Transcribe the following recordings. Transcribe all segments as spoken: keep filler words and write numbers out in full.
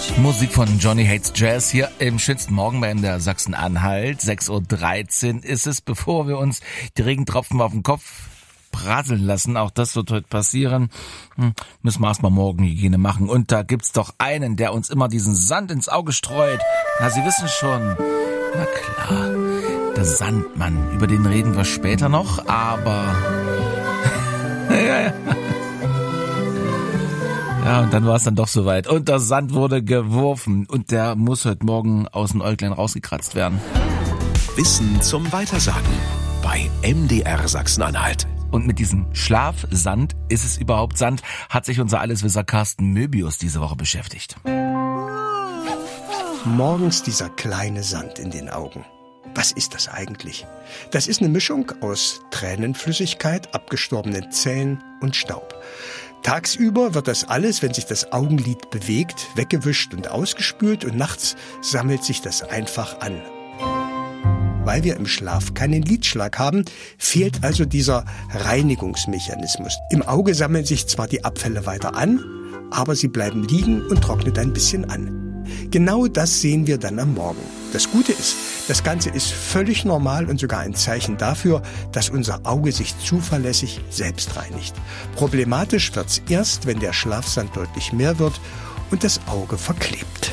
Musik von Johnny Hates Jazz hier im schönsten Morgen bei M D R Sachsen-Anhalt. sechs Uhr dreizehn ist es, bevor wir uns die Regentropfen auf den Kopf prasseln lassen. Auch das wird heute passieren. Hm, müssen wir erstmal Morgenhygiene machen. Und da gibt's doch einen, der uns immer diesen Sand ins Auge streut. Na, Sie wissen schon. Na klar, der Sandmann. Über den reden wir später noch, aber... ja, ja. Ja, und dann war es dann doch soweit. Und der Sand wurde geworfen. Und der muss heute Morgen aus dem Äuglein rausgekratzt werden. Wissen zum Weitersagen bei M D R Sachsen-Anhalt. Und mit diesem Schlafsand, ist es überhaupt Sand, hat sich unser Alleswisser Carsten Möbius diese Woche beschäftigt. Morgens dieser kleine Sand in den Augen. Was ist das eigentlich? Das ist eine Mischung aus Tränenflüssigkeit, abgestorbenen Zellen und Staub. Tagsüber wird das alles, wenn sich das Augenlid bewegt, weggewischt und ausgespült und nachts sammelt sich das einfach an. Weil wir im Schlaf keinen Lidschlag haben, fehlt also dieser Reinigungsmechanismus. Im Auge sammeln sich zwar die Abfälle weiter an, aber sie bleiben liegen und trocknet ein bisschen an. Genau das sehen wir dann am Morgen. Das Gute ist, das Ganze ist völlig normal und sogar ein Zeichen dafür, dass unser Auge sich zuverlässig selbst reinigt. Problematisch wird's erst, wenn der Schlafsand deutlich mehr wird und das Auge verklebt.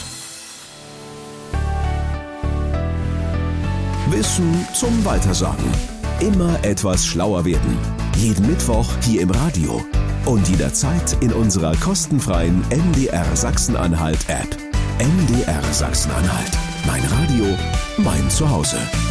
Wissen zum Weitersagen. Immer etwas schlauer werden. Jeden Mittwoch hier im Radio. Und jederzeit in unserer kostenfreien M D R Sachsen-Anhalt App. M D R Sachsen-Anhalt. Mein Radio, mein Zuhause.